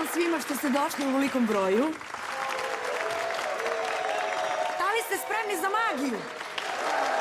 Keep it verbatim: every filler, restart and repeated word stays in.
svima što ste došli u velikom broju. Da li ste spremni za magiju?